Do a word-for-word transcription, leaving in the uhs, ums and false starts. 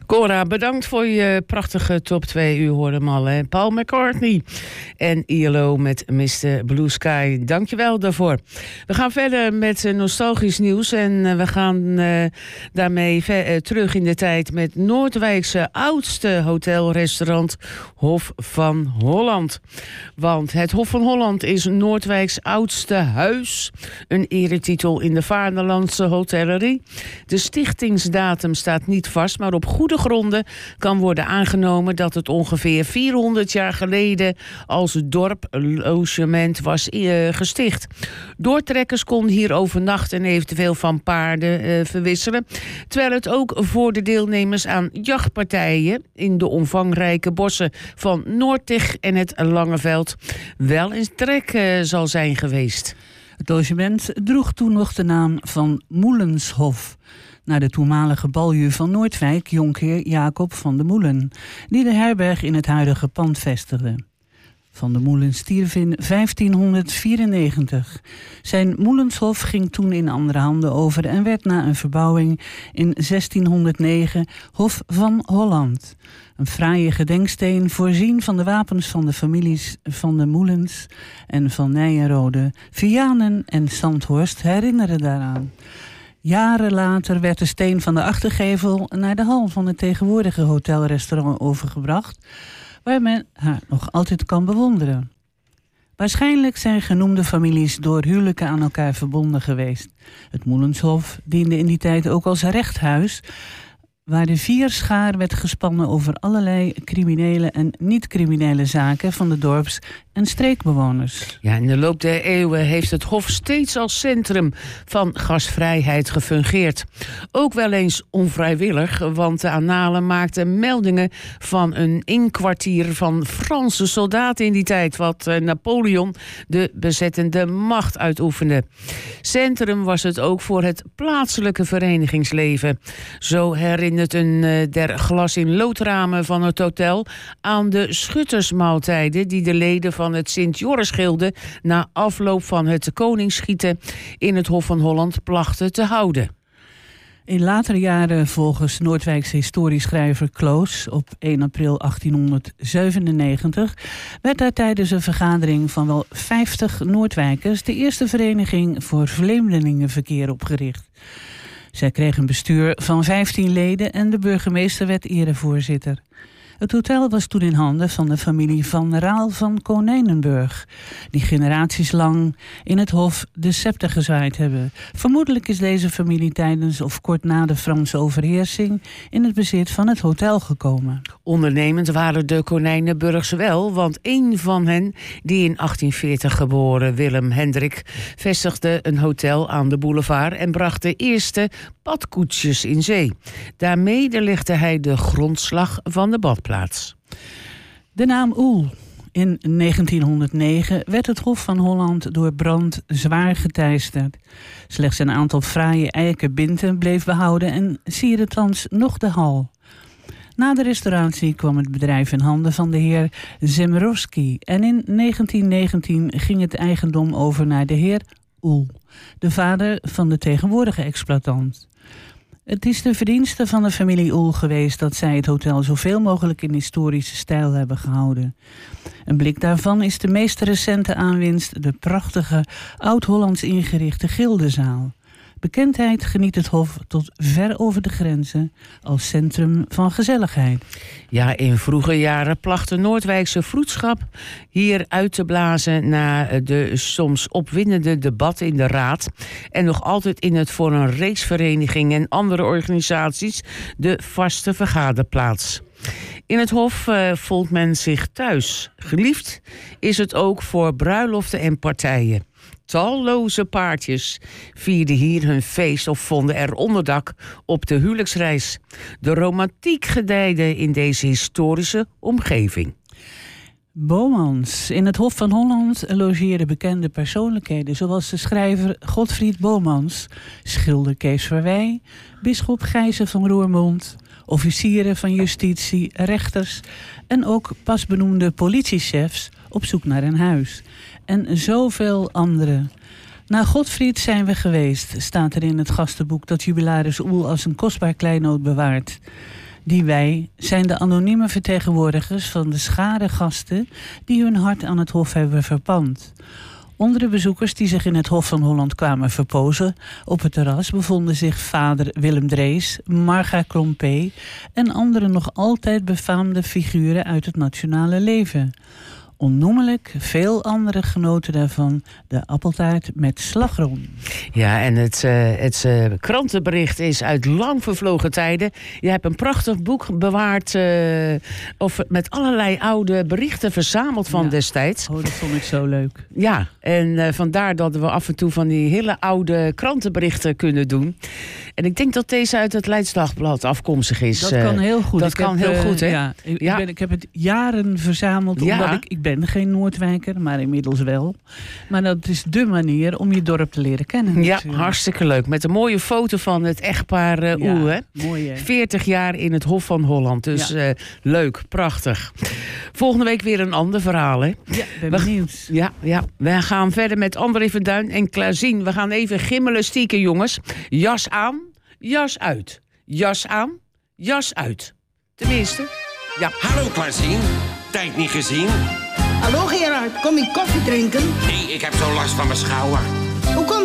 Cora, bedankt voor je prachtige top twee. U hoorde hem al, hè? Paul McCartney en I L O met mister Blue Sky. Dankjewel daarvoor. We gaan verder met uh, nostalgisch nieuws. En uh, we gaan uh, daarmee ver, uh, terug in de tijd met Noordwijkse oudste hotelrestaurant Hof van Holland. Want het Hof van Holland is Noordwijks oudste huis. Een eretitel in de vaderlandse hotellerie. De stichtingsdatum staat niet vast, maar op goede gronden kan worden aangenomen dat het ongeveer vierhonderd jaar geleden als dorp logement was uh, gesticht. Doortrekkers konden hier overnachten en eventueel van paarden uh, verwisselen, terwijl het ook voor de deelnemers aan jachtpartijen in de omvangrijke bossen van Noordtig en het Langeveld wel een trek uh, zal zijn geweest. Het logement droeg toen nog de naam van Moelenshof, naar de toenmalige baljuw van Noordwijk, jonkheer Jacob van de Moelen, die de herberg in het huidige pand vestigde. Van de Moelen stierf in vijftienhonderdvierennegentig. Zijn Moelenshof ging toen in andere handen over en werd na een verbouwing in zestienhonderdnegen Hof van Holland. Een fraaie gedenksteen voorzien van de wapens van de families van de Moelens en van Nijenrode, Vianen en Zandhorst herinneren daaraan. Jaren later werd de steen van de achtergevel naar de hal van het tegenwoordige hotelrestaurant overgebracht, waar men haar nog altijd kan bewonderen. Waarschijnlijk zijn genoemde families door huwelijken aan elkaar verbonden geweest. Het Moelenshof diende in die tijd ook als rechthuis, waar de vierschaar werd gespannen over allerlei criminele en niet-criminele zaken van de dorps- en streekbewoners. Ja, in de loop der eeuwen heeft het Hof steeds als centrum van gastvrijheid gefungeerd. Ook wel eens onvrijwillig, want de annalen maakten meldingen van een inkwartier van Franse soldaten in die tijd, wat Napoleon de bezettende macht uitoefende. Centrum was het ook voor het plaatselijke verenigingsleven. Zo herinnert een der glas in loodramen van het hotel aan de schuttersmaaltijden die de leden van het Sint-Jorisgilde na afloop van het koningsschieten in het Hof van Holland plachten te houden. In latere jaren, volgens Noordwijkse historieschrijver Kloos, op één april achttienhonderdzevenennegentig... werd daar tijdens een vergadering van wel vijftig Noordwijkers de eerste vereniging voor vreemdelingenverkeer opgericht. Zij kreeg een bestuur van vijftien leden en de burgemeester werd erevoorzitter. Het hotel was toen in handen van de familie Van Raal van Konijnenburg, die generaties lang in het hof de scepter gezwaaid hebben. Vermoedelijk is deze familie tijdens of kort na de Franse overheersing in het bezit van het hotel gekomen. Ondernemend waren de Konijnenburgs wel, want een van hen, die in achttienveertig geboren Willem Hendrik, vestigde een hotel aan de boulevard en bracht de eerste badkoetsjes in zee. Daarmee legde hij de grondslag van de badplaats. De naam Oel. In negentienhonderdnegen werd het Hof van Holland door brand zwaar geteisterd. Slechts een aantal fraaie eiken binten bleef behouden en sierde thans nog de hal. Na de restauratie kwam het bedrijf in handen van de heer Zemrowski en in negentien negentien ging het eigendom over naar de heer Oel, de vader van de tegenwoordige exploitant. Het is de verdienste van de familie Oel geweest dat zij het hotel zoveel mogelijk in historische stijl hebben gehouden. Een blik daarvan is de meest recente aanwinst, de prachtige oud-Hollands ingerichte Gildezaal. Bekendheid geniet het Hof tot ver over de grenzen als centrum van gezelligheid. Ja, in vroege jaren placht de Noordwijkse vroedschap hier uit te blazen na de soms opwindende debatten in de raad en nog altijd in het voor een racevereniging en andere organisaties de vaste vergaderplaats. In het Hof uh, voelt men zich thuis. Geliefd is het ook voor bruiloften en partijen. Talloze paardjes vierden hier hun feest of vonden er onderdak op de huwelijksreis. De romantiek gedijde in deze historische omgeving. Bomans. In het Hof van Holland logeerden bekende persoonlijkheden zoals de schrijver Godfried Bomans, schilder Kees Verwij, bisschop Gijzen van Roermond, officieren van justitie, rechters en ook pas benoemde politiechefs op zoek naar een huis. En zoveel anderen. Na Godfried zijn we geweest, staat er in het gastenboek dat jubilaris Oel als een kostbaar kleinood bewaart. Die wij zijn de anonieme vertegenwoordigers van de schare gasten die hun hart aan het Hof hebben verpand. Onder de bezoekers die zich in het Hof van Holland kwamen verpozen op het terras bevonden zich vader Willem Drees, Marga Klompé en andere nog altijd befaamde figuren uit het nationale leven. Onnoemelijk veel andere genoten daarvan de appeltaart met slagroom. Ja, en het, uh, het uh, krantenbericht is uit lang vervlogen tijden. Je hebt een prachtig boek bewaard uh, of met allerlei oude berichten verzameld van ja. destijds. Oh, dat vond ik zo leuk. Ja, en uh, vandaar dat we af en toe van die hele oude krantenberichten kunnen doen. En ik denk dat deze uit het Leids Dagblad afkomstig is. Dat kan heel goed. Dat ik kan heb, heel goed, hè? Ja, ik, ja. Ik, ben, ik heb het jaren verzameld, omdat ja. ik, ik ben geen Noordwijker, maar inmiddels wel. Maar dat is dé manier om je dorp te leren kennen. Ja, natuurlijk. hartstikke leuk. Met een mooie foto van het echtpaar uh, ja, Oeh, hè? Mooi, hè? veertig jaar in het Hof van Holland. Dus ja. uh, leuk, prachtig. Volgende week weer een ander verhaal, hè? Ja, ben benieuwd. Ja, ja, we gaan verder met André van Duin en Klaasien. We gaan even gymnastieken, jongens. Jas aan, jas uit. Jas aan, jas uit. Tenminste, ja. Hallo Klaasien, tijd niet gezien. Hallo Gerard, kom ik koffie drinken? Nee, ik heb zo last van mijn schouder. Hoe komt